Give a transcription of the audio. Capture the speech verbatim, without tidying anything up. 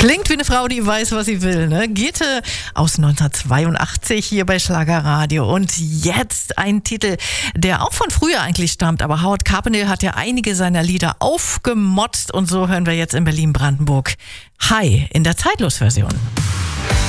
Klingt wie eine Frau, die weiß, was sie will, ne? Gitte aus neunzehnhundertzweiundachtzig hier bei Schlagerradio. Und jetzt ein Titel, der auch von früher eigentlich stammt, aber Howard Carpendale hat ja einige seiner Lieder aufgemotzt und so hören wir jetzt in Berlin-Brandenburg Hi in der Zeitlos-Version.